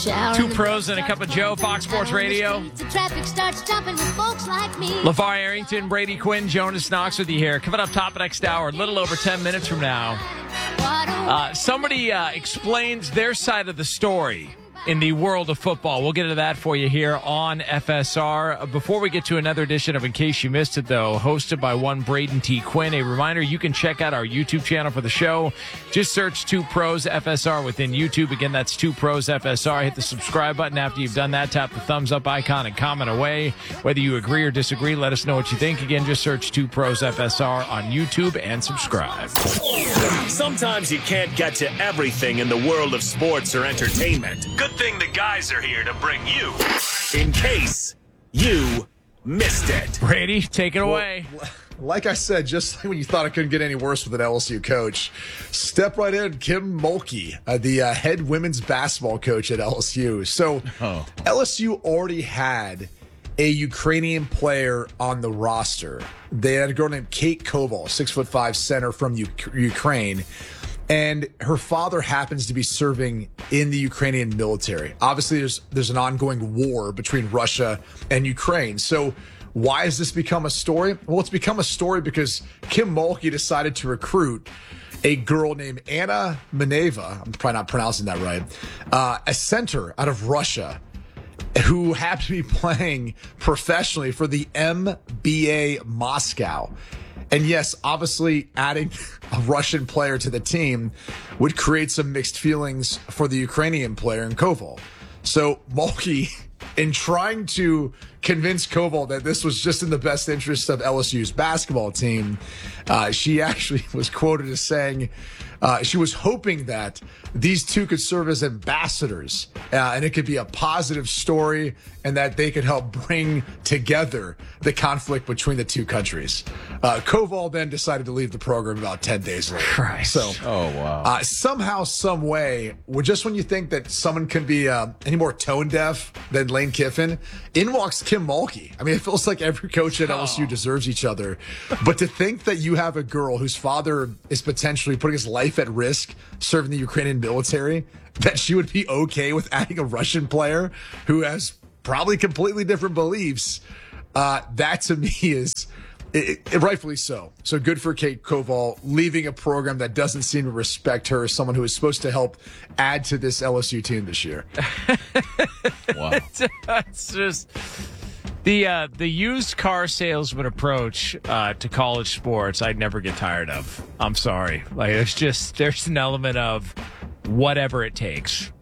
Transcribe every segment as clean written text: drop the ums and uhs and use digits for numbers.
Two pros and a cup of Joe, Fox Sports Radio. LeVar Arrington, Brady Quinn, Jonas Knox with you here. Coming up top of next hour, a little over 10 minutes from now. Somebody explains their side of the story in the world of football. We'll get into that for you here on FSR. Before we get to another edition of In Case You Missed It, though, hosted by one Braden T. Quinn, a reminder, you can check out our YouTube channel for the show. Just search 2 Pros FSR within YouTube. Again, that's 2 Pros FSR. Hit the subscribe button. After you've done that, tap the thumbs up icon and comment away. Whether you agree or disagree, let us know what you think. Again, just search 2 Pros FSR on YouTube and subscribe. Sometimes you can't get to everything in the world of sports or entertainment. Good thing the guys are here to bring you In Case You Missed It. Brady, take it away. Like I said, just like when you thought it couldn't get any worse with an LSU coach, step right in, Kim Mulkey, the head women's basketball coach at LSU. So LSU already had a Ukrainian player on the roster. They had a girl named Kate Koval, 6'5" center from Ukraine. And her father happens to be serving in the Ukrainian military. Obviously, there's an ongoing war between Russia and Ukraine. So why has this become a story? Well, it's become a story because Kim Mulkey decided to recruit a girl named Anna Maneva, I'm probably not pronouncing that right, a center out of Russia who happened to be playing professionally for the MBA Moscow. And yes, obviously adding a Russian player to the team would create some mixed feelings for the Ukrainian player in Koval. So Mulkey, in trying to convince Koval that this was just in the best interest of LSU's basketball team, she actually was quoted as saying she was hoping that these two could serve as ambassadors and it could be a positive story and that they could help bring together the conflict between the two countries. Koval then decided to leave the program about 10 days later. Christ. So, somehow, some way, just when you think that someone can be any more tone deaf than Lane Kiffin, in walks Kim Mulkey. I mean, it feels like every coach at LSU deserves each other. But to think that you have a girl whose father is potentially putting his life at risk serving the Ukrainian military, that she would be okay with adding a Russian player who has probably completely different beliefs, that to me is rightfully so. So good for Kate Koval leaving a program that doesn't seem to respect her as someone who is supposed to help add to this LSU team this year. Wow. It's just the used car salesman approach to college sports I'd never get tired of. I'm sorry. Like there's an element of whatever it takes,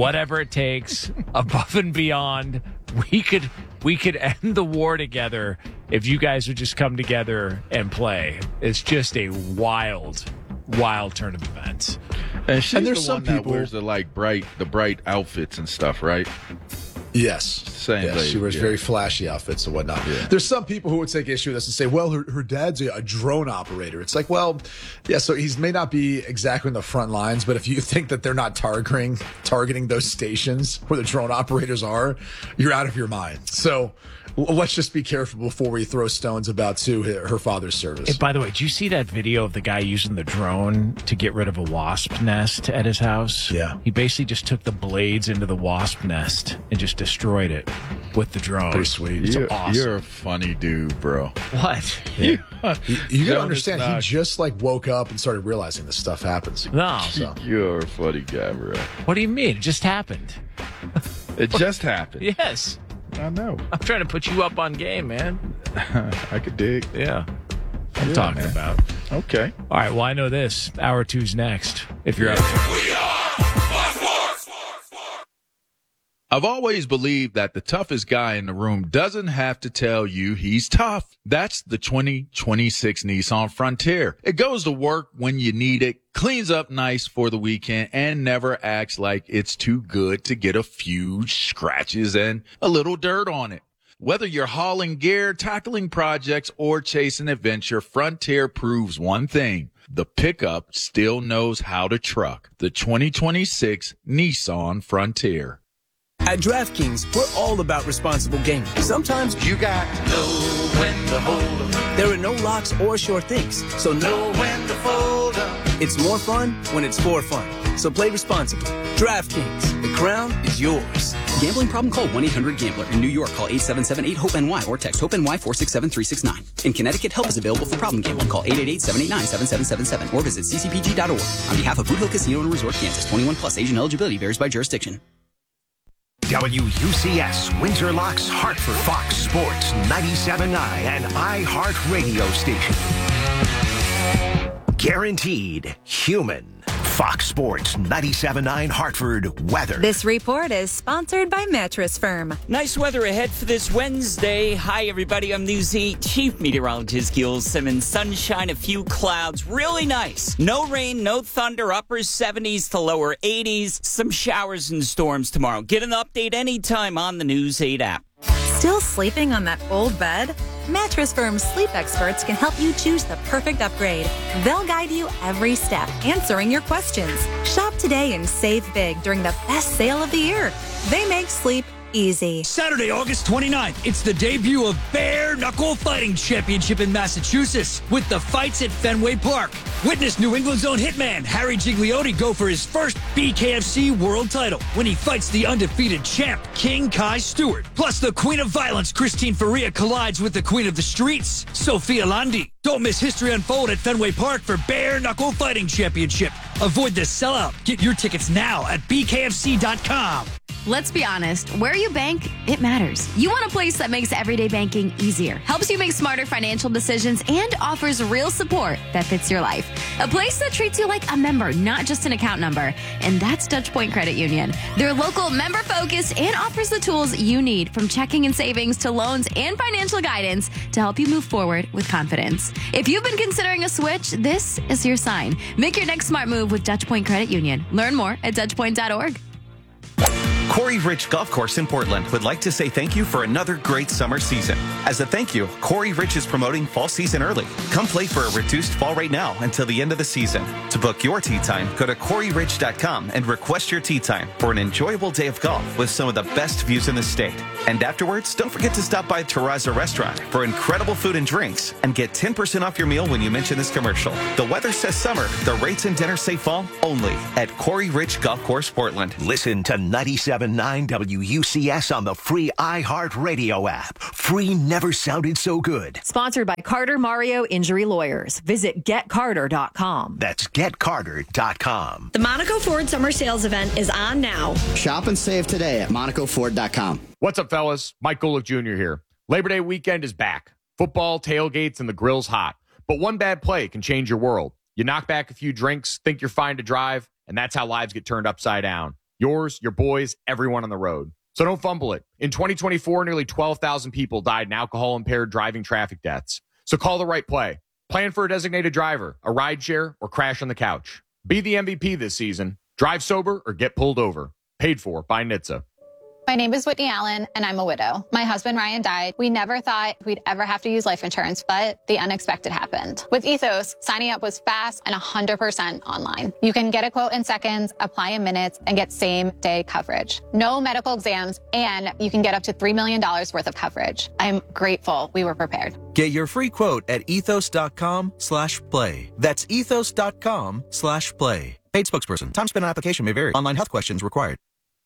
above and beyond. We could end the war together if you guys would just come together and play. It's just a wild turn of events. And she's there's the some one that people wears the bright outfits and stuff, right? Yes. Same yes, lady, she wears very flashy outfits and whatnot. Yeah. There's some people who would take issue with this and say, well, her dad's a drone operator. It's like, well, yeah, so he may not be exactly in the front lines, but if you think that they're not targeting those stations where the drone operators are, you're out of your mind. So let's just be careful before we throw stones about her father's service. Hey, by the way, did you see that video of the guy using the drone to get rid of a wasp nest at his house? Yeah. He basically just took the blades into the wasp nest and just destroyed it with the drone. Pretty sweet. It's awesome. You're a funny dude, bro. What? Yeah. You gotta understand, he just woke up and started realizing this stuff happens. No. So. You're a funny guy, bro. What do you mean? It just happened. It just happened. Yes. I know. I'm trying to put you up on game, man. I could dig. Yeah. I'm talking about. Okay. All right, well, I know this. Hour 2's next, if you're up for it. We are Sports. I've always believed that the toughest guy in the room doesn't have to tell you he's tough. That's the 2026 Nissan Frontier. It goes to work when you need it, cleans up nice for the weekend, and never acts like it's too good to get a few scratches and a little dirt on it. Whether you're hauling gear, tackling projects, or chasing adventure, Frontier proves one thing. The pickup still knows how to truck. The 2026 Nissan Frontier. At DraftKings, we're all about responsible gaming. Sometimes You got to know when to hold 'em. there are no locks or sure things, so Know when to fold 'em. it's more fun when it's for fun. So play responsibly. DraftKings, the crown is yours. Gambling problem? Call 1-800-GAMBLER. In New York, call 877-8-HOPE-NY or text HOPE-NY 467-369. In Connecticut, help is available for problem gambling. Call 888-789-7777 or visit ccpg.org. On behalf of Boot Hill Casino and Resort, Kansas, 21 plus. Asian eligibility varies by jurisdiction. WUCS Windsor Locks Hartford, Fox Sports 97.9 and iHeart Radio Station. Guaranteed human. Fox Sports 97.9 Hartford weather. This report is sponsored by Mattress Firm. Nice weather ahead for this Wednesday. Hi, everybody. I'm News 8 Chief Meteorologist Gil Simmons. Sunshine, a few clouds. Really nice. No rain, no thunder. Upper 70s to lower 80s. Some showers and storms tomorrow. Get an update anytime on the News 8 app. Still sleeping on that old bed? Mattress Firm's sleep experts can help you choose the perfect upgrade. They'll guide you every step, answering your questions. Shop today and save big during the best sale of the year. They make sleep easy. Saturday, August 29th, it's the debut of Bare Knuckle Fighting Championship in Massachusetts with the fights at Fenway Park. Witness New England's own hitman, Harry Gigliotti, go for his first BKFC world title when he fights the undefeated champ, King Kai Stewart. Plus, the Queen of Violence, Christine Faria, collides with the Queen of the Streets, Sophia Landi. Don't miss history unfold at Fenway Park for Bare Knuckle Fighting Championship. Avoid the sellout. Get your tickets now at bkfc.com. Let's be honest, where you bank, it matters. You want a place that makes everyday banking easier, helps you make smarter financial decisions, and offers real support that fits your life. A place that treats you like a member, not just an account number. And that's Touchpoint Credit Union. They're local, member-focused, and offers the tools you need, from checking and savings to loans and financial guidance, to help you move forward with confidence. If you've been considering a switch, this is your sign. Make your next smart move with Touchpoint Credit Union. Learn more at touchpoint.org. Quarry Ridge Golf Course in Portland would like to say thank you for another great summer season. As a thank you, Quarry Ridge is promoting fall season early. Come play for a reduced fall rate now until the end of the season. To book your tee time, go to quarryridge.com and request your tee time for an enjoyable day of golf with some of the best views in the state. And afterwards, don't forget to stop by Terrazza Restaurant for incredible food and drinks and get 10% off your meal when you mention this commercial. The weather says summer, the rates and dinner say fall, only at Quarry Ridge Golf Course, Portland. Listen to 97.9 WUCS on the free iHeart Radio app. Free never sounded so good. Sponsored by Carter Mario Injury Lawyers. Visit getcarter.com. That's getcarter.com. The Monaco Ford Summer Sales Event is on now. Shop and save today at monacoford.com. What's up, fellas? Mike Golick Jr. here. Labor Day weekend is back. Football, tailgates, and the grill's hot. But one bad play can change your world. You knock back a few drinks, think you're fine to drive, and that's how lives get turned upside down. Yours, your boys, everyone on the road. So don't fumble it. In 2024, nearly 12,000 people died in alcohol-impaired driving traffic deaths. So call the right play. Plan for a designated driver, a rideshare, or crash on the couch. Be the MVP this season. Drive sober or get pulled over. Paid for by NHTSA. My name is Whitney Allen, and I'm a widow. My husband, Ryan, died. We never thought we'd ever have to use life insurance, but the unexpected happened. With Ethos, signing up was fast and 100% online. You can get a quote in seconds, apply in minutes, and get same-day coverage. No medical exams, and you can get up to $3 million worth of coverage. I'm grateful we were prepared. Get your free quote at ethos.com/play. That's ethos.com/play. Paid spokesperson. Time spent on application may vary. Online health questions required.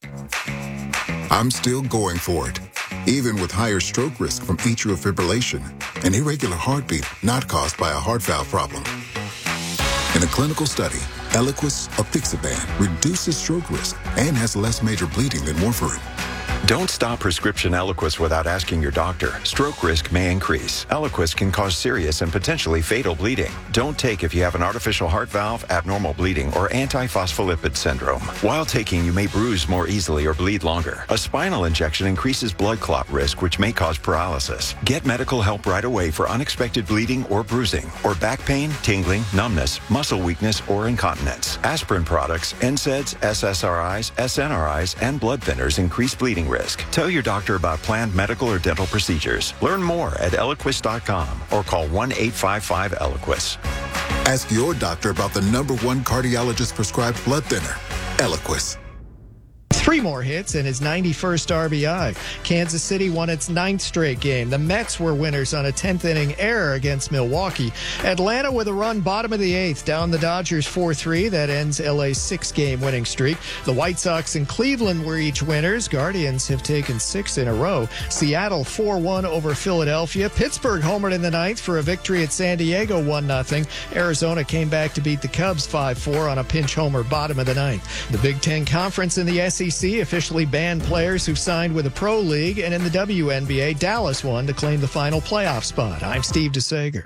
I'm still going for it, even with higher stroke risk from atrial fibrillation, an irregular heartbeat not caused by a heart valve problem. In a clinical study, Eliquis apixaban reduces stroke risk and has less major bleeding than warfarin. Don't stop prescription Eliquis without asking your doctor. Stroke risk may increase. Eliquis can cause serious and potentially fatal bleeding. Don't take if you have an artificial heart valve, abnormal bleeding, or antiphospholipid syndrome. While taking, you may bruise more easily or bleed longer. A spinal injection increases blood clot risk, which may cause paralysis. Get medical help right away for unexpected bleeding or bruising, or back pain, tingling, numbness, muscle weakness, or incontinence. Aspirin products, NSAIDs, SSRIs, SNRIs, and blood thinners increase bleeding risk. Tell your doctor about planned medical or dental procedures. Learn more at Eliquis.com or call 1-855-ELIQUIS. Ask your doctor about the #1 cardiologist prescribed blood thinner, Eliquis. 3 more hits and his 91st RBI. Kansas City won its 9th straight game. The Mets were winners on a 10th inning error against Milwaukee. Atlanta with a run bottom of the 8th, down the Dodgers 4-3. That ends LA's 6-game winning streak. The White Sox and Cleveland were each winners. Guardians have taken 6 in a row. Seattle 4-1 over Philadelphia. Pittsburgh homered in the 9th for a victory at San Diego 1-0. Arizona came back to beat the Cubs 5-4 on a pinch homer bottom of the 9th. The Big Ten Conference in the SEC officially banned players who signed with the Pro League, and in the WNBA, Dallas won to claim the final playoff spot. I'm Steve DeSager.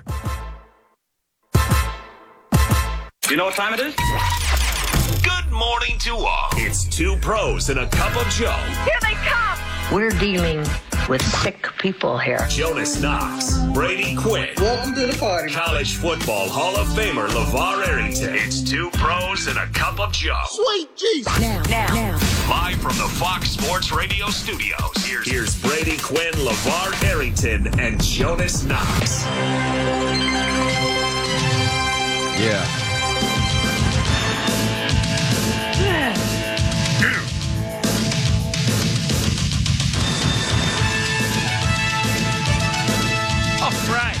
You know what time it is? Good morning to all. It's 2 pros and a cup of Joe. Here they come. We're dealing with sick people here. Jonas Knox, Brady Quinn. Welcome to the party. College football Hall of Famer LeVar Arrington. It's 2 pros and a cup of Joe. Sweet Jesus. Now. Live from the Fox Sports Radio studios. Here's Brady Quinn, LeVar Arrington, and Jonas Knox. Yeah. Right.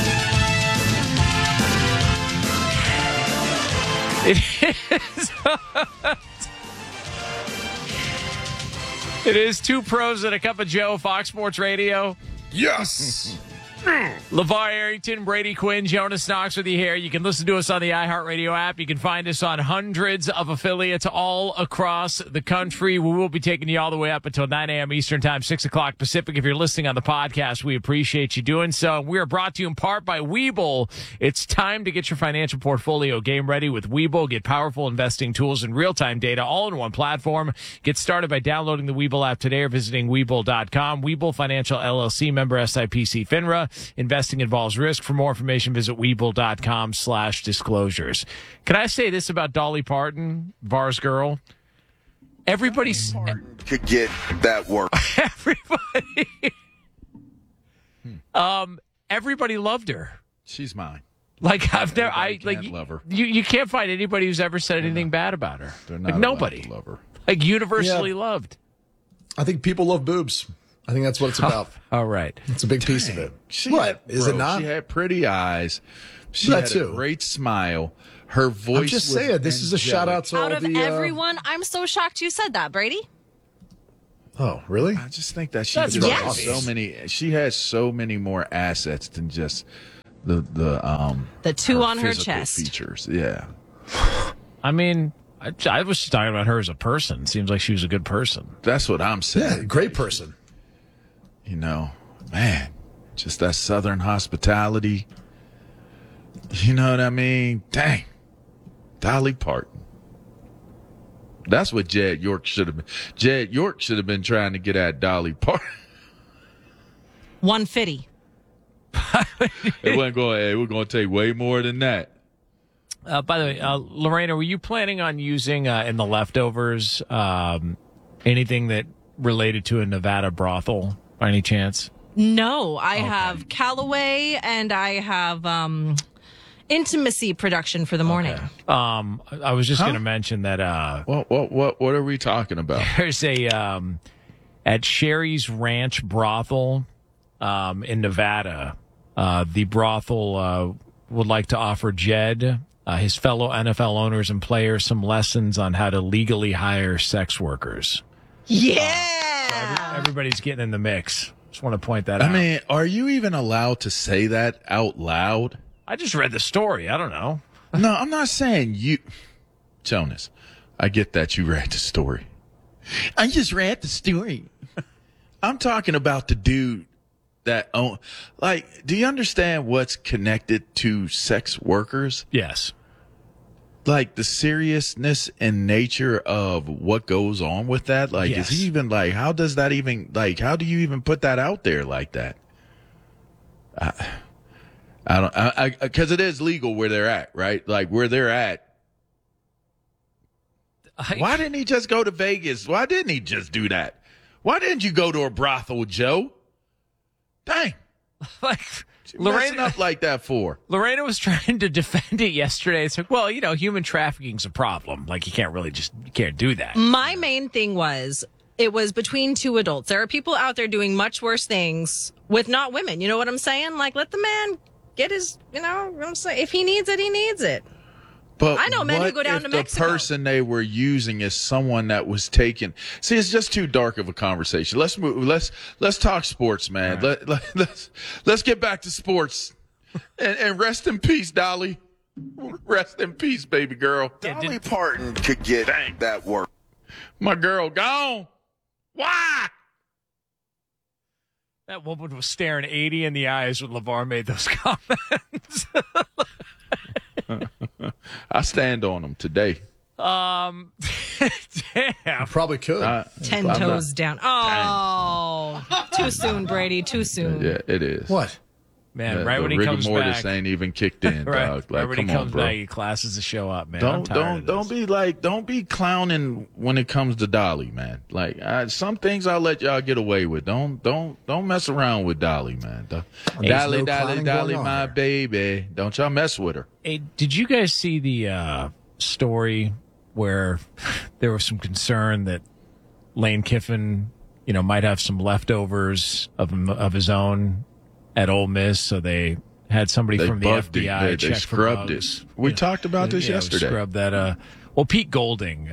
It is. It is 2 pros and a cup of Joe, Fox Sports Radio. Yes. LeVar Arrington, Brady Quinn, Jonas Knox with you here. You can listen to us on the iHeartRadio app. You can find us on hundreds of affiliates all across the country. We will be taking you all the way up until 9 a.m. Eastern Time, 6 o'clock Pacific. If you're listening on the podcast, we appreciate you doing so. We are brought to you in part by Webull. It's time to get your financial portfolio game ready with Webull. Get powerful investing tools and real-time data all in one platform. Get started by downloading the Webull app today or visiting Webull.com. Webull Financial LLC, member SIPC FINRA. Investing involves risk. For more information, visit Webull.com/disclosures. Can I say this about Dolly Parton, Var's girl? Everybody's could get that work. Everybody loved her. She's mine. Like I've never, love her. You can't find anybody who's ever said anything bad about her. They're not nobody. Love her. Like universally loved. I think people love boobs. I think that's what it's about. All right. It's a big piece of it. Is it not? She had pretty eyes. She That had too. a great smile. Her voice I'm just was saying, this is a angelic. shout out to Out all of the everyone, I'm so shocked you said that, Brady. Oh, really? I just think that she That's just had yes. so many. She has so many more assets than just the 2 on her physical chest. features. Yeah. I mean, I was just talking about her as a person. Seems like she was a good person. That's what I'm saying. Yeah, great person. You know, man, just that Southern hospitality. You know what I mean? Dang. Dolly Parton. That's what Jed York should have been. Jed York should have been trying to get at Dolly Parton. 150. It wasn't going. Hey, we're going to take way more than that. By the way, Lorena, were you planning on using in the leftovers anything that related to a Nevada brothel by any chance? No, I have Callaway and I have intimacy production for the morning. Okay. I was just going to mention that. What are we talking about? There's a at Sherry's Ranch brothel in Nevada. The brothel would like to offer Jed, his fellow NFL owners and players, some lessons on how to legally hire sex workers. Yeah. Everybody's getting in the mix. Just want to point that out. I mean, are you even allowed to say that out loud? I just read the story. I don't know. No, I'm not saying you. Jonas, I get that you read the story. I just read the story. I'm talking about the dude that own. Like, do you understand what's connected to sex workers? Yes. Like the seriousness and nature of what goes on with that. Like, Yes. is he even like? How does that even like? How do you even put that out there like that? I don't. Because it is legal where they're at, right? Like where they're at. Why didn't he just go to Vegas? Why didn't he just do that? Why didn't you go to a brothel, Joe? Dang. Like, Lorena up like that for? Lorena was trying to defend it yesterday. It's like, well, human trafficking's a problem. Like, you can't do that. My main thing was, it was between two adults. There are people out there doing much worse things with not women. You know what I'm saying? Like, let the man get his, what I'm saying? If he needs it, he needs it. But I know men who go down to Mexico. The person they were using is someone that was taken. See, it's just too dark of a conversation. Let's move. Let's talk sports, man. Right. Let's get back to sports. And rest in peace, Dolly. Rest in peace, baby girl. Dolly Parton could get that work. My girl gone. Why? That woman was staring 80 in the eyes when LeVar made those comments. I stand on them today. Damn. Probably could. 10 toes down. Oh, too soon, Brady. Too soon. Yeah, it is. What? Man, right when he comes back. Rigor mortis ain't even kicked in, right. dog. Like, right when he come comes on, bro. back, he classes the show up, man. Don't be clowning when it comes to Dolly, man. Like, some things I'll let y'all get away with. Don't mess around with Dolly, man. Dolly, my baby. Don't y'all mess with her. Hey, did you guys see the story where there was some concern that Lane Kiffin, might have some leftovers of his own at Ole Miss, so they had somebody from the FBI check they scrubbed for it. We talked about this yesterday. Scrubbed that. Well, Pete Golding,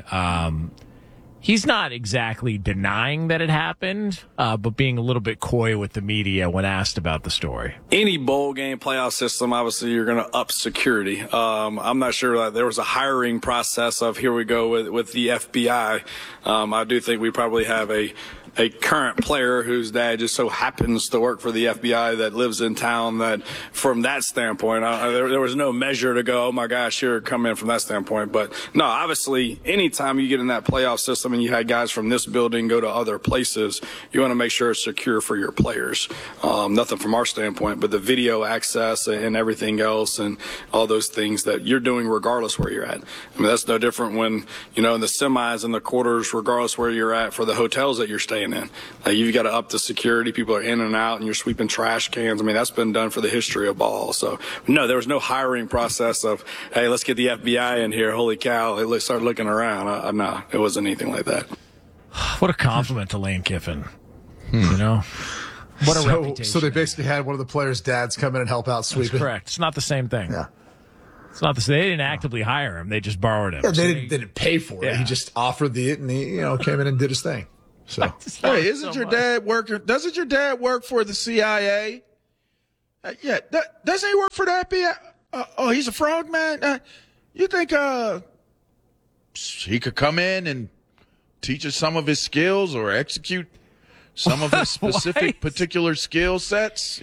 he's not exactly denying that it happened, but being a little bit coy with the media when asked about the story. Any bowl game playoff system, obviously, you're going to up security. I'm not sure that there was a hiring process of here we go with the FBI. I do think we probably have a current player whose dad just so happens to work for the FBI that lives in town, that from that standpoint, there was no measure to go, oh my gosh, here, come in from that standpoint. But no, obviously, anytime you get in that playoff system and you had guys from this building go to other places, you want to make sure it's secure for your players. Nothing from our standpoint, but the video access and everything else and all those things that you're doing regardless where you're at. I mean, that's no different when, in the semis and the quarters, regardless where you're at, for the hotels that you're staying in. You've got to up the security. People are in and out, and you're sweeping trash cans. I mean, that's been done for the history of ball. So, no, there was no hiring process of, hey, let's get the FBI in here. Holy cow. Let's start looking around. No, it wasn't anything like that. What a compliment to Lane Kiffin. What a reputation. So they basically had one of the players' dads come in and help out sweeping. That's correct. It's not the same thing. Yeah. It's not the same. They didn't actively hire him. They just borrowed him. Yeah, they didn't pay for it. Yeah. He just offered it, and he came in and did his thing. So, hey, isn't your dad working? Doesn't your dad work for the CIA? Yeah, doesn't he work for the FBI? Oh, he's a frog man. You think he could come in and teach us some of his skills or execute some of his specific particular skill sets?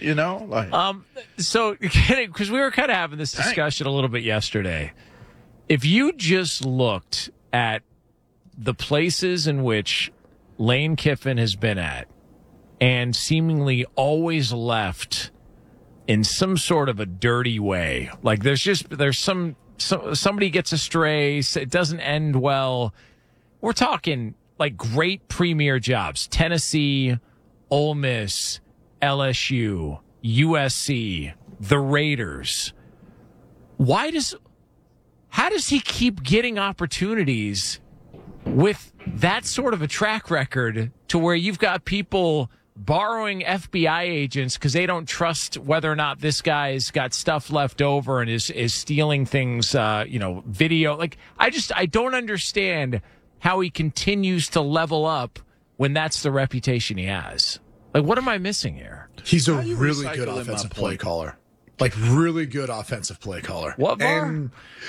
So because we were kind of having this discussion a little bit yesterday. If you just looked at the places in which Lane Kiffin has been at and seemingly always left in some sort of a dirty way. Like there's somebody gets astray, it doesn't end well. We're talking like great premier jobs: Tennessee, Ole Miss, LSU, USC, the Raiders. How does he keep getting opportunities with that sort of a track record to where you've got people borrowing FBI agents because they don't trust whether or not this guy's got stuff left over and is stealing things, video. Like, I don't understand how he continues to level up when that's the reputation he has. Like, what am I missing here? He's a really good offensive play caller. Like, really good offensive play caller. What more?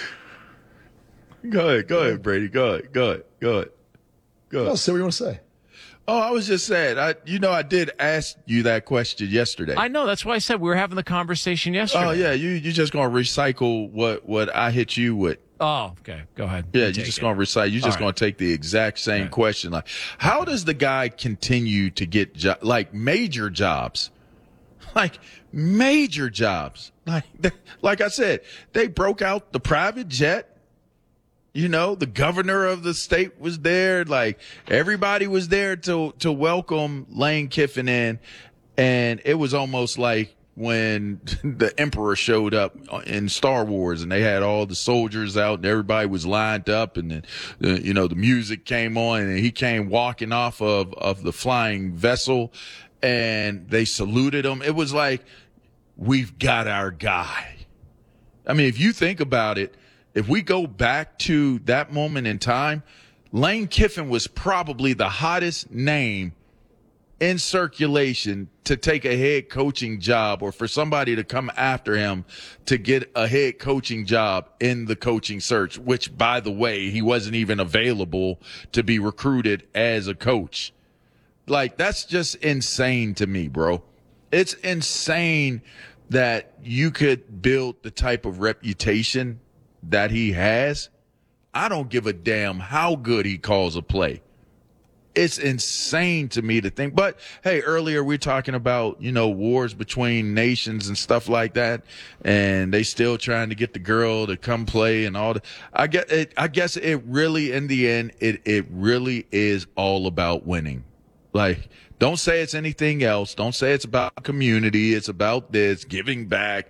Go ahead, Brady. Go ahead. I'll say what you want to say. Oh, I was just saying, I did ask you that question yesterday. I know. That's why I said we were having the conversation yesterday. Oh, yeah. You just going to recycle what I hit you with. Oh, okay. Go ahead. Yeah, you're just going to recite. You're just going to take the exact same question. Like, how does the guy continue to get major jobs? Like major jobs. Like I said, they broke out the private jet. The governor of the state was there. Like, everybody was there to welcome Lane Kiffin in. And it was almost like when the Emperor showed up in Star Wars and they had all the soldiers out and everybody was lined up, and then, the music came on and he came walking off of the flying vessel and they saluted him. It was like, we've got our guy. I mean, if you think about it, if we go back to that moment in time, Lane Kiffin was probably the hottest name in circulation to take a head coaching job, or for somebody to come after him to get a head coaching job in the coaching search, which, by the way, he wasn't even available to be recruited as a coach. Like, that's just insane to me, bro. It's insane that you could build the type of reputation that he has. I don't give a damn how good he calls a play. It's insane to me to think. But, hey, earlier we were talking about, wars between nations and stuff like that, and they still trying to get the girl to come play and all that. I guess it really, in the end, it really is all about winning. Like, don't say it's anything else. Don't say it's about community. It's about this, giving back,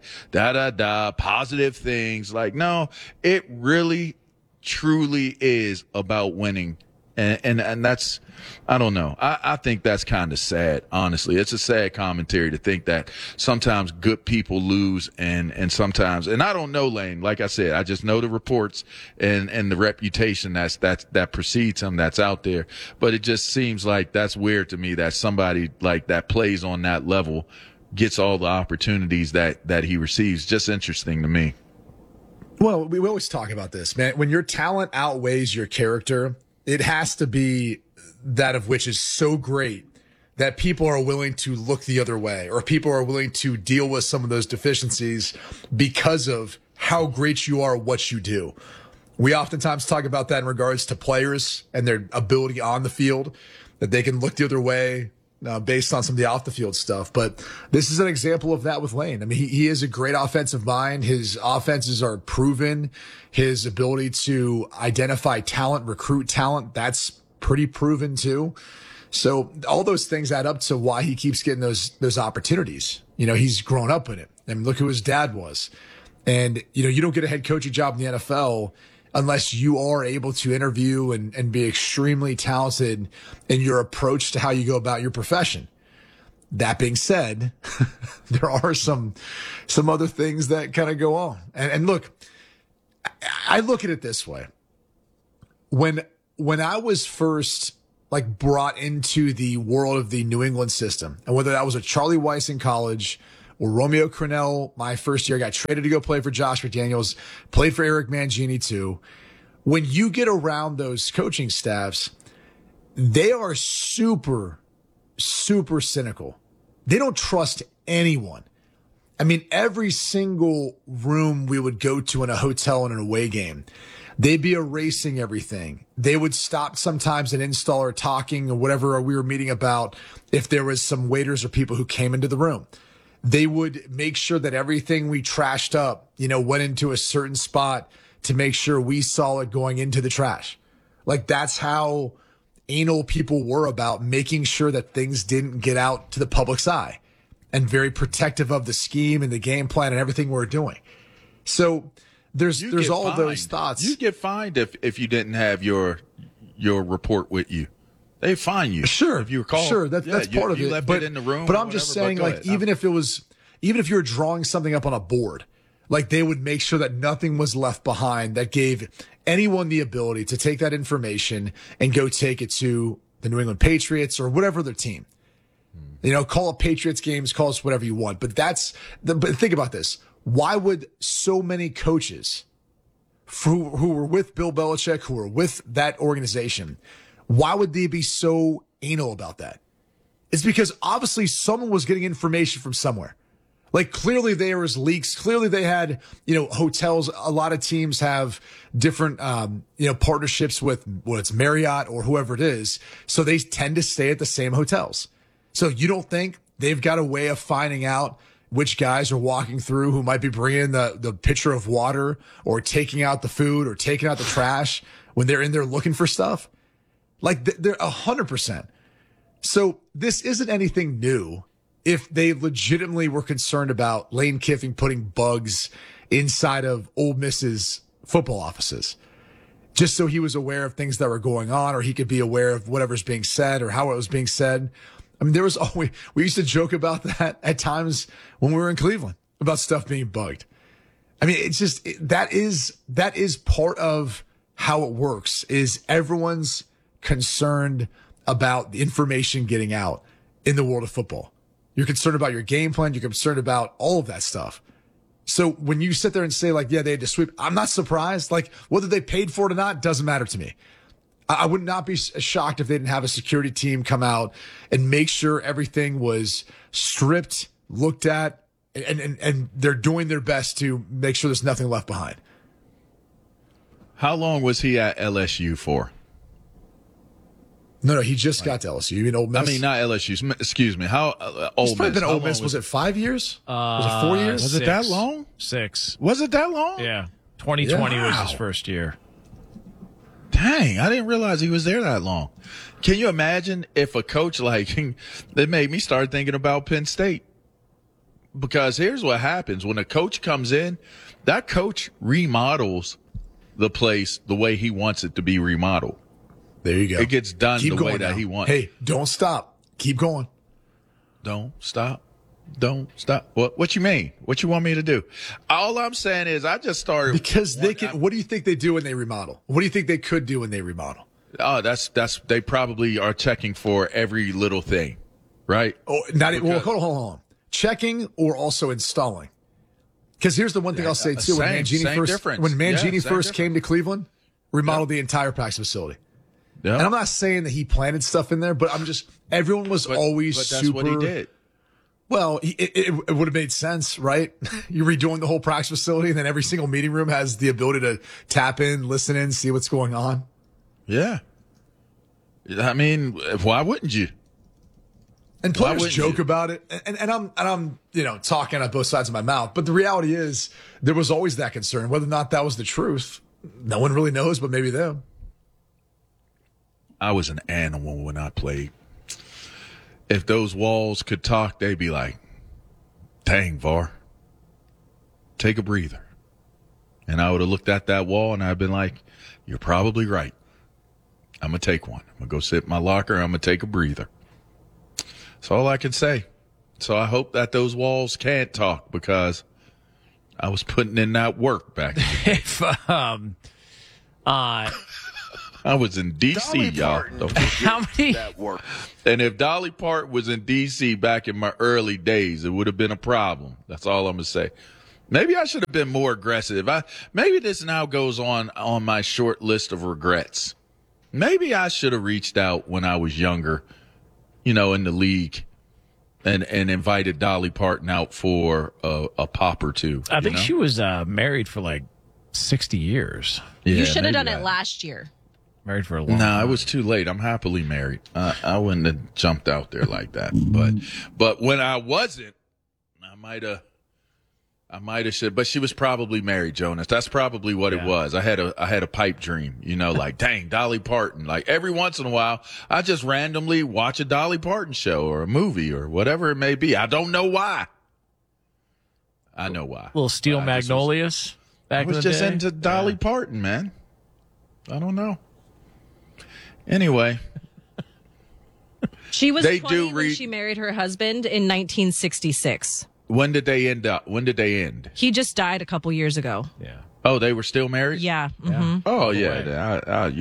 positive things. Like, no, it really, truly is about winning. And that's, I don't know. I think that's kind of sad, honestly. It's a sad commentary to think that sometimes good people lose and sometimes, and I don't know, Lane, like I said, I just know the reports and the reputation that precedes him that's out there. But it just seems like that's weird to me that somebody like that plays on that level gets all the opportunities that he receives. Just interesting to me. Well, we always talk about this, man. When your talent outweighs your character, it has to be that of which is so great that people are willing to look the other way, or people are willing to deal with some of those deficiencies because of how great you are at what you do. We oftentimes talk about that in regards to players and their ability on the field, that they can look the other way based on some of the off the field stuff. But this is an example of that with Lane. I mean, he is a great offensive mind. His offenses are proven. His ability to identify talent, recruit talent, that's pretty proven too. So all those things add up to why he keeps getting those opportunities. He's grown up in it. I mean, look who his dad was. And, you don't get a head coaching job in the NFL unless you are able to interview and be extremely talented in your approach to how you go about your profession. That being said, there are some other things that kind of go on. And look, I look at it this way. When I was first brought into the world of the New England system, and whether that was at Charlie Weiss in college or Romeo Crennel, my first year, I got traded to go play for Josh McDaniels, played for Eric Mangini too. When you get around those coaching staffs, they are super, super cynical. They don't trust anyone. I mean, every single room we would go to in a hotel in an away game, they'd be erasing everything. They would stop sometimes an installer talking or whatever we were meeting about if there was some waiters or people who came into the room. They would make sure that everything we trashed up, went into a certain spot to make sure we saw it going into the trash. That's how anal people were about making sure that things didn't get out to the public's eye, and very protective of the scheme and the game plan and everything we're doing. So there's all of those thoughts. You get fined if you didn't have your report with you. They fine you. Sure. If you recall. Sure. That's part of it. You left it in the room. But I'm just saying, even if you were drawing something up on a board, they would make sure that nothing was left behind that gave anyone the ability to take that information and go take it to the New England Patriots or whatever their team. Call it Patriots games, call us whatever you want. But but think about this. Why would so many coaches who were with Bill Belichick, who were with that organization, why would they be so anal about that? It's because obviously someone was getting information from somewhere. Clearly there was leaks. Clearly they had, hotels. A lot of teams have different, partnerships with whether it's Marriott or whoever it is. So they tend to stay at the same hotels. So you don't think they've got a way of finding out which guys are walking through who might be bringing the pitcher of water or taking out the food or taking out the trash when they're in there looking for stuff? They're 100%. So this isn't anything new. if they legitimately were concerned about Lane Kiffin putting bugs inside of Ole Miss's football offices, just so he was aware of things that were going on, or he could be aware of whatever's being said or how it was being said. I mean, there was always, we used to joke about that at times when we were in Cleveland about stuff being bugged. I mean, it's just, that is part of how it works, is everyone's concerned about the information getting out in the world of football. You're concerned about your game plan. You're concerned about all of that stuff. So when you sit there and say, like, yeah, they had to sweep, I'm not surprised. Like, whether they paid for it or not doesn't matter to me. I would not be shocked if they didn't have a security team come out and make sure everything was stripped, looked at, and they're doing their best to make sure there's nothing left behind. How long was he at LSU for? No, he just got to LSU. You mean Ole Miss? I mean, not LSU. Excuse me. How Ole He's probably Miss? been Ole Miss. Was it 5 years? Was it 4 years? Was it that long? 6. Was it that long? Yeah. 2020 was his Wow. first year. Dang, I didn't realize he was there that long. Can you imagine if a coach like that made me start thinking about Penn State? Because here's what happens when a coach comes in, that coach remodels the place the way he wants it to be remodeled. There you go. It gets done Keep the way going that now. he wants. Hey, don't stop. Keep going. Don't stop. Don't stop. What you mean? What you want me to do? All I'm saying is I just started because they can. What do you think they do when they remodel? What do you think they could do when they remodel? Oh, that's they probably are checking for every little thing, right? Oh, not well. Hold on. Checking or also installing? Because here's the one thing I'll say too: when Mangini first came to Cleveland, remodeled the entire practice facility. Yeah. And I'm not saying that he planted stuff in there, but everyone was always but that's super. what he did. Well, it would have made sense, right? You're redoing the whole practice facility, and then every single meeting room has the ability to tap in, listen in, see what's going on. Yeah. I mean, why wouldn't you? And players joke about it, and I'm talking on both sides of my mouth. But the reality is, there was always that concern. Whether or not that was the truth, no one really knows, but maybe them. I was an animal when I played. If those walls could talk, they'd be like, dang, VAR, take a breather. And I would have looked at that wall and I'd been like, you're probably right. I'm going to take one. I'm going to go sit in my locker and I'm going to take a breather. That's all I can say. So I hope that those walls can't talk because I was putting in that work back then. I was in D.C., y'all. How many? That work. And if Dolly Parton was in D.C. back in my early days, it would have been a problem. That's all I'm going to say. Maybe I should have been more aggressive. Maybe this now goes on my short list of regrets. Maybe I should have reached out when I was younger, in the league and invited Dolly Parton out for a pop or two. I think she was married for like 60 years. Yeah, you should have done maybe it last year. Married for a long No, time. it was too late. I'm happily married. I wouldn't have jumped out there like that. But when I wasn't, I might have said. But she was probably married, Jonas. That's probably what it was. I had a pipe dream, like dang, Dolly Parton. Like every once in a while, I just randomly watch a Dolly Parton show or a movie or whatever it may be. I don't know why. I know why. Little Steel Magnolias back I was in the just day. into Dolly Parton, man. I don't know. Anyway, She was They 20 do when read- she married her husband in 1966. when did they end up? When did they end? He just died a couple years ago. Yeah. Oh, they were still married? Yeah. mhm. Oh, yeah.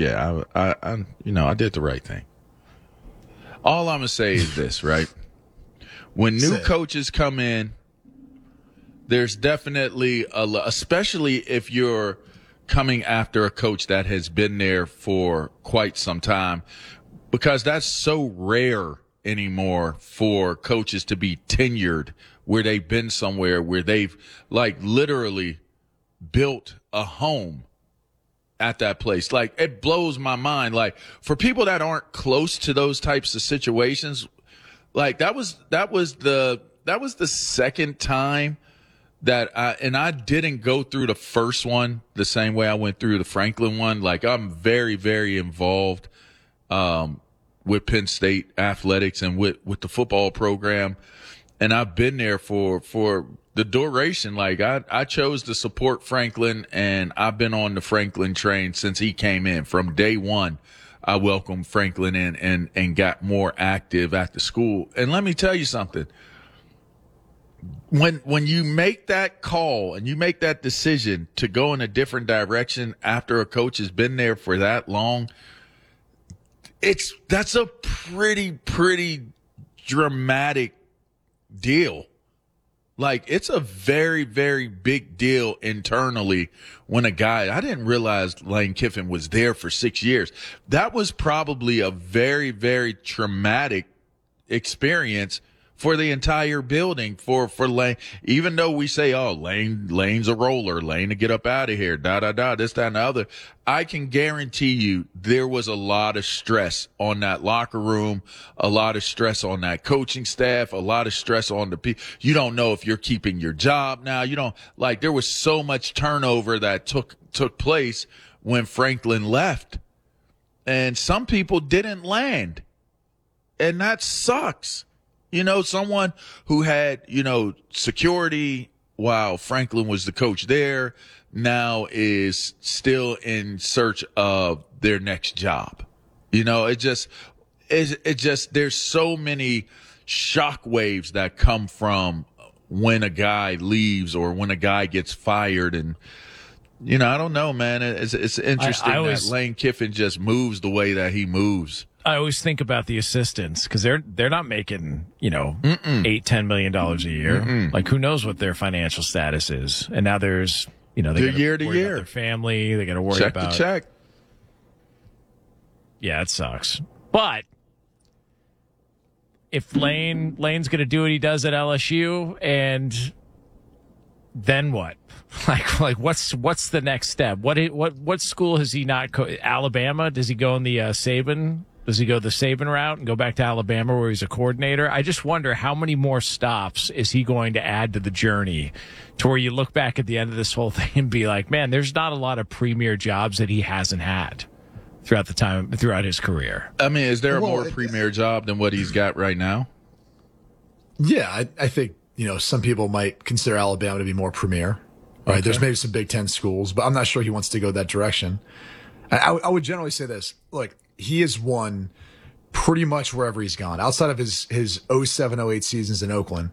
I did the right thing. All I'm going to say is this, right? When new coaches come in, there's definitely, especially if you're coming after a coach that has been there for quite some time, because that's so rare anymore for coaches to be tenured where they've been somewhere where they've like literally built a home at that place. Like it blows my mind. Like for people that aren't close to those types of situations, like that was the second time that I didn't go through the first one the same way I went through the Franklin one. Like I'm very, very involved with Penn State athletics and with the football program. and I've been there for the duration. Like I chose to support Franklin, and I've been on the Franklin train since he came in. From day one, I welcomed Franklin in and got more active at the school. And let me tell you something. When you make that call and you make that decision to go in a different direction after a coach has been there for that long, that's a pretty dramatic deal. Like, it's a very, very big deal internally when a guy, I didn't realize Lane Kiffin was there for 6 years. That was probably a very, very traumatic experience for the entire building, for Lane. Even though we say, oh, Lane's a roller, Lane to get up out of here, this, that, and the other. I can guarantee you there was a lot of stress on that locker room, a lot of stress on that coaching staff, a lot of stress on the people. You don't know if you're keeping your job now. You don't, like, there was so much turnover that took place when Franklin left. And some people didn't land. And that sucks. You know, someone who had, security while Franklin was the coach there now is still in search of their next job. It just, there's so many shock waves that come from when a guy leaves or when a guy gets fired. And, I don't know, man. It's interesting that Lane Kiffin just moves the way that he moves. I always think about the assistants because they're not making $8-10 million a year. Like, who knows what their financial status is? And now there's they got to year to worry year, about their family. They got to worry check about to check. Yeah, it sucks. But if Lane's going to do what he does at LSU, and then what? Like what's the next step? What school has he not? Alabama? Does he go in the Saban? Does he go the Saban route and go back to Alabama where he's a coordinator? I just wonder how many more stops is he going to add to the journey to where you look back at the end of this whole thing and be like, man, there's not a lot of premier jobs that he hasn't had throughout his career. I mean, is there a more premier job than what he's got right now? Yeah, I think, some people might consider Alabama to be more premier. Right? Okay. There's maybe some Big Ten schools, but I'm not sure he wants to go that direction. I would generally say this. Look, he has won pretty much wherever he's gone outside of his 07-08 seasons in Oakland,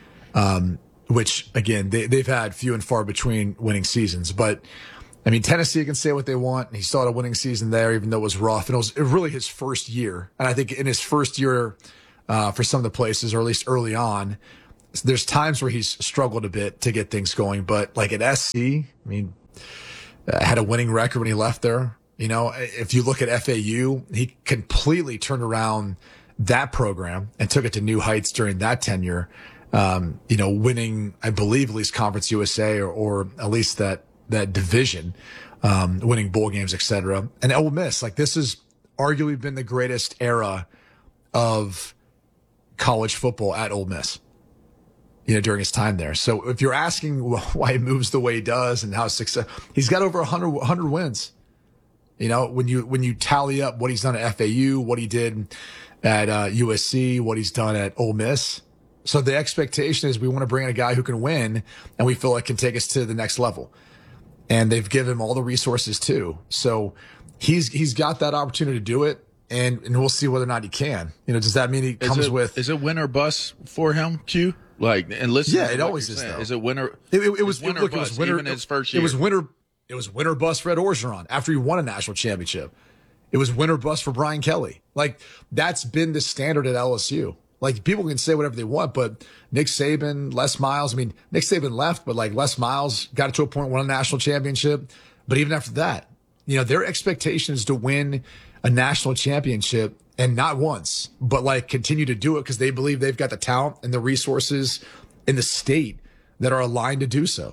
which, again, they've had few and far between winning seasons. But, I mean, Tennessee can say what they want. He still had a winning season there, even though it was rough. And it was really his first year. And I think in his first year for some of the places, or at least early on, there's times where he's struggled a bit to get things going. But, like at SC, I mean, had a winning record when he left there. If you look at FAU, he completely turned around that program and took it to new heights during that tenure. Winning, I believe, at least Conference USA or at least that division, winning bowl games, etc. And Ole Miss, like, this has arguably been the greatest era of college football at Ole Miss, during his time there. So if you're asking why he moves the way he does and how successful, he's got over 100 wins. When you tally up what he's done at FAU, what he did at USC, what he's done at Ole Miss. So the expectation is we want to bring in a guy who can win and we feel like can take us to the next level. And they've given him all the resources too. So he's got that opportunity to do it, and we'll see whether or not he can. Does that mean he comes with? Is it win or bust for him, Q? Like, and listen. Yeah, it always is. Though. Is it winner? It was winner. It was winner. Even his first year. It was winner. It was winner bust for Ed Orgeron after he won a national championship. It was winner bust for Brian Kelly. Like, that's been the standard at LSU. Like, people can say whatever they want, but Nick Saban, Les Miles, I mean, Nick Saban left, but like Les Miles got it to a point, won a national championship. But even after that, their expectation is to win a national championship, and not once, but like continue to do it because they believe they've got the talent and the resources in the state that are aligned to do so.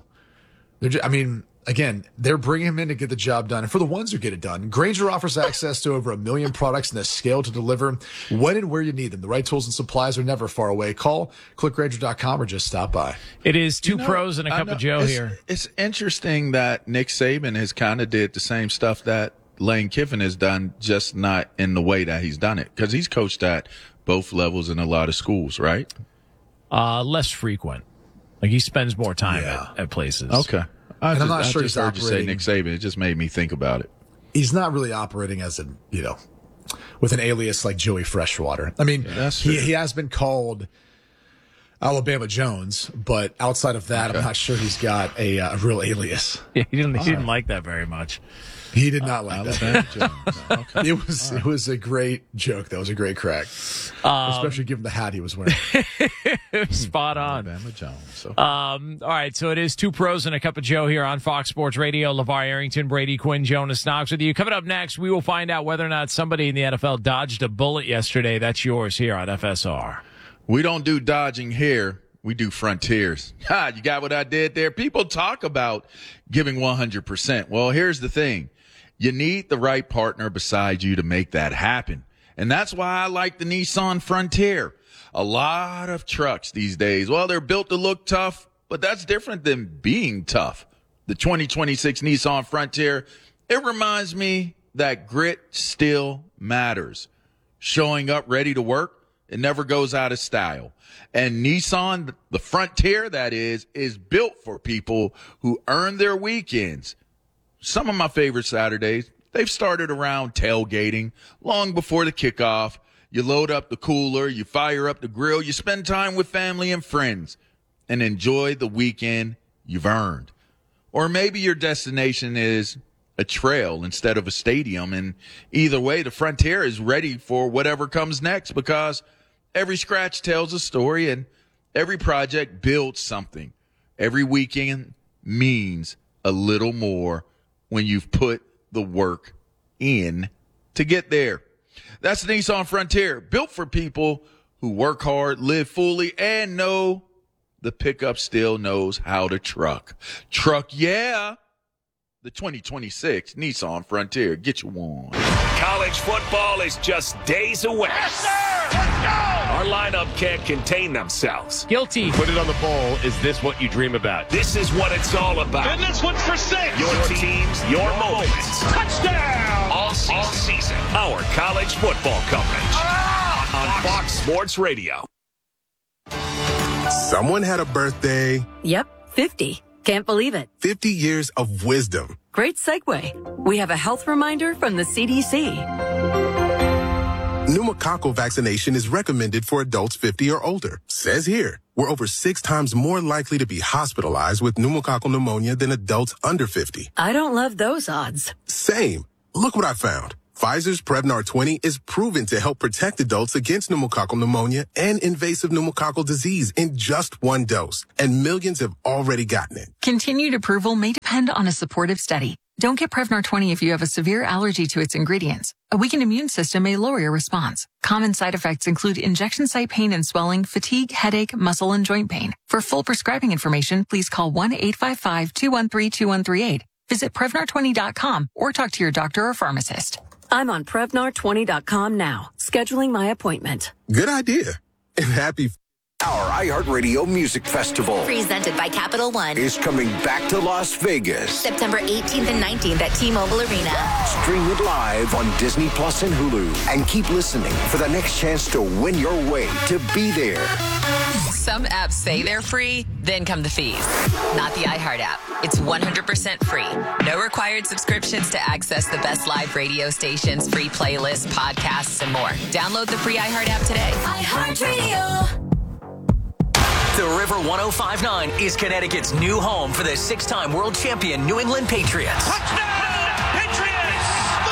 Again, they're bringing him in to get the job done. And for the ones who get it done, Grainger offers access to over 1 million products and the scale to deliver when and where you need them. The right tools and supplies are never far away. Call, click Grainger.com, or just stop by. It is two pros and a cup of Joe here. It's interesting that Nick Saban has kind of did the same stuff that Lane Kiffin has done, just not in the way that he's done it. Because he's coached at both levels in a lot of schools, right? Less frequent. Like he spends more time at places. Okay. I'm not sure I just heard you say Nick Saban. It just made me think about it. He's not really operating as a, with an alias like Joey Freshwater. I mean, he has been called Alabama Jones, but outside of that, I'm not sure he's got a real alias. Yeah, he didn't like that very much. He did not like that. Jones. Okay. It was a great joke. That was a great crack, especially given the hat he was wearing. Spot on. Alabama Jones. All right, so it is Two Pros and a Cup of Joe here on Fox Sports Radio. LeVar Arrington, Brady Quinn, Jonas Knox with you. Coming up next, we will find out whether or not somebody in the NFL dodged a bullet yesterday. That's yours here on FSR. We don't do dodging here. We do frontiers. You got what I did there? People talk about giving 100%. Well, here's the thing. You need the right partner beside you to make that happen. And that's why I like the Nissan Frontier. A lot of trucks these days, well, they're built to look tough, but that's different than being tough. The 2026 Nissan Frontier, it reminds me that grit still matters. Showing up ready to work, it never goes out of style. And Nissan, the Frontier that is built for people who earn their weekends. Some of my favorite Saturdays, they've started around tailgating long before the kickoff. You load up the cooler, you fire up the grill, you spend time with family and friends and enjoy the weekend you've earned. Or maybe your destination is a trail instead of a stadium. And either way, the Frontier is ready for whatever comes next because every scratch tells a story and every project builds something. Every weekend means a little more when you've put the work in to get there. That's the Nissan Frontier, built for people who work hard, live fully, and know the pickup still knows how to truck. Truck, yeah. The 2026 Nissan Frontier. Get you one. College football is just days away. Yes, sir! Let's go! Our lineup can't contain themselves. Guilty. Put it on the bowl. Is this what you dream about? This is what it's all about. And this one's for 6. Your teams, your moments. Touchdown! All season. Our college football coverage. On Fox Sports Radio. Someone had a birthday. Yep, 50. Can't believe it. 50 years of wisdom. Great segue. We have a health reminder from the CDC. Pneumococcal vaccination is recommended for adults 50 or older. Says here, we're over 6 times more likely to be hospitalized with pneumococcal pneumonia than adults under 50. I don't love those odds. Same. Look what I found. Pfizer's Prevnar 20 is proven to help protect adults against pneumococcal pneumonia and invasive pneumococcal disease in just 1 dose. And millions have already gotten it. Continued approval may depend on a supportive study. Don't get Prevnar 20 if you have a severe allergy to its ingredients. A weakened immune system may lower your response. Common side effects include injection site pain and swelling, fatigue, headache, muscle, and joint pain. For full prescribing information, please call 1-855-213-2138. Visit Prevnar20.com or talk to your doctor or pharmacist. I'm on Prevnar20.com now, scheduling my appointment. Good idea. And happy Our iHeartRadio Music Festival, presented by Capital One, is coming back to Las Vegas. September 18th and 19th at T-Mobile Arena. Stream it live on Disney Plus and Hulu. And keep listening for the next chance to win your way to be there. Some apps say they're free, then come the fees. Not the iHeart app. It's 100% free. No required subscriptions to access the best live radio stations, free playlists, podcasts, and more. Download the free iHeart app today. iHeartRadio. The River 105.9 is Connecticut's new home for the 6-time world champion New England Patriots. Touchdown, Patriots!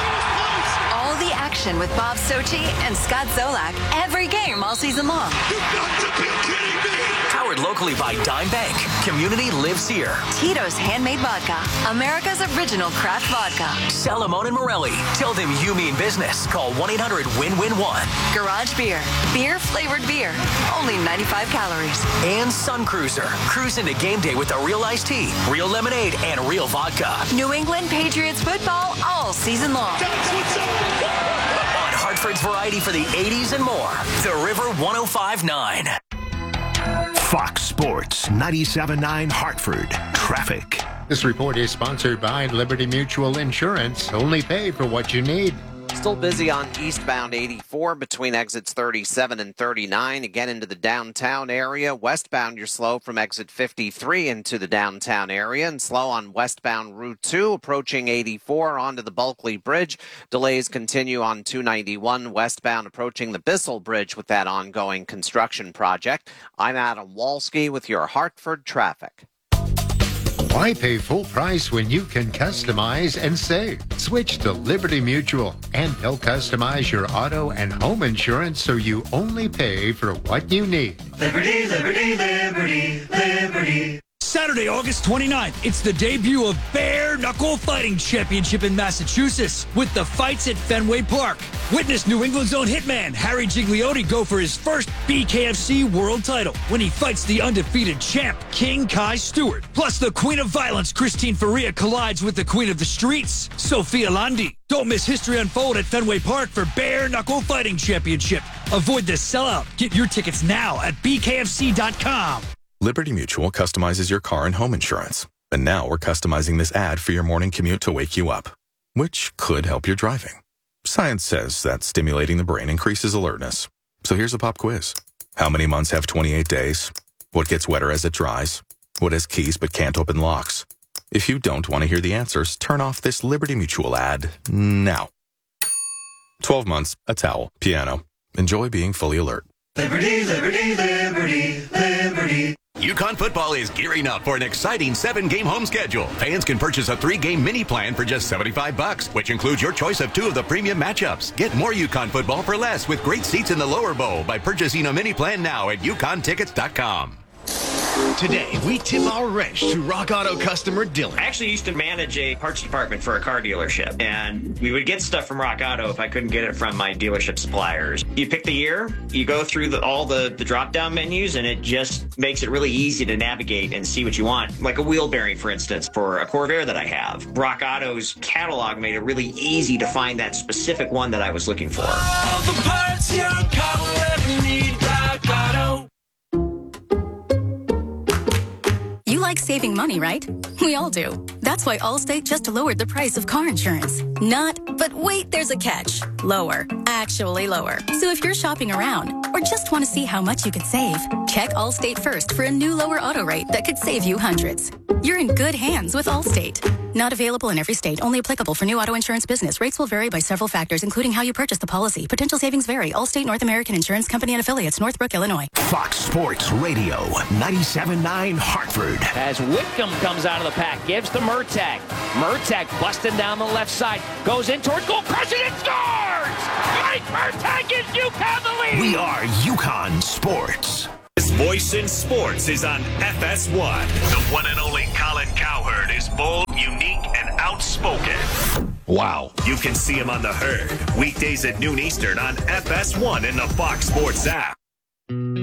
All the action with Bob Sochi and Scott Zolak. Every game all season long. You've got to be kidding me! Powered locally by Dime Bank. Community lives here. Tito's Handmade Vodka. America's original craft vodka. Salamone and Morelli. Tell them you mean business. Call 1-800-WIN-WIN-1. Garage Beer. Beer-flavored beer. Only 95 calories. And Sun Cruiser. Cruise into game day with a real iced tea, real lemonade, and real vodka. New England Patriots football all season long. That's what's up. On Hartford's variety for the 80s and more. The River 105.9. Fox Sports 97.9 Hartford. Traffic. This report is sponsored by Liberty Mutual Insurance. Only pay for what you need. Still busy on eastbound 84 between exits 37 and 39. Again into the downtown area. Westbound, you're slow from exit 53 into the downtown area, and slow on westbound Route 2 approaching 84 onto the Bulkley Bridge. Delays continue on 291 westbound approaching the Bissell Bridge with that ongoing construction project. I'm Adam Walski with your Hartford traffic. Why pay full price when you can customize and save? Switch to Liberty Mutual, and they'll customize your auto and home insurance so you only pay for what you need. Liberty, liberty, liberty, liberty. Saturday, August 29th, it's the debut of Bare Knuckle Fighting Championship in Massachusetts with the fights at Fenway Park. Witness New England's own hitman, Harry Gigliotti, go for his first BKFC world title when he fights the undefeated champ, King Kai Stewart. Plus, the Queen of Violence, Christine Faria, collides with the Queen of the Streets, Sophia Landi. Don't miss history unfold at Fenway Park for Bare Knuckle Fighting Championship. Avoid the sellout. Get your tickets now at bkfc.com. Liberty Mutual customizes your car and home insurance. And now we're customizing this ad for your morning commute to wake you up, which could help your driving. Science says that stimulating the brain increases alertness. So here's a pop quiz. How many months have 28 days? What gets wetter as it dries? What has keys but can't open locks? If you don't want to hear the answers, turn off this Liberty Mutual ad now. 12 months, a towel, piano. Enjoy being fully alert. Liberty, liberty, liberty, liberty. UConn football is gearing up for an exciting 7-game home schedule. Fans can purchase a 3-game mini plan for just $75, which includes your choice of 2 of the premium matchups. Get more UConn football for less with great seats in the lower bowl by purchasing a mini plan now at UConnTickets.com. Today, we tip our wrench to Rock Auto customer Dylan. I actually used to manage a parts department for a car dealership, and we would get stuff from Rock Auto if I couldn't get it from my dealership suppliers. You pick the year, you go through all the drop-down menus, and it just makes it really easy to navigate and see what you want. Like a wheel bearing, for instance, for a Corvair that I have. Rock Auto's catalog made it really easy to find that specific one that I was looking for. All the parts your car will ever need, Rock Auto. You like saving money, right? We all do. That's why Allstate just lowered the price of car insurance. But wait, there's a catch. Lower. Actually lower. So if you're shopping around or just want to see how much you could save, check Allstate first for a new lower auto rate that could save you hundreds. You're in good hands with Allstate. Not available in every state. Only applicable for new auto insurance business. Rates will vary by several factors, including how you purchase the policy. Potential savings vary. Allstate North American Insurance Company and affiliates, Northbrook, Illinois. Fox Sports Radio, 97.9 Hartford. As Whitcomb comes out of the pack, gives to Murtagh. Murtagh busting down the left side, goes in towards goal, crushes it, scores! Mike Murtagh gives UConn the lead! We are UConn Sports. His voice in sports is on FS1. The one and only Colin Cowherd is bold, unique, and outspoken. Wow. You can see him on The Herd, weekdays at noon Eastern on FS1 in the Fox Sports app.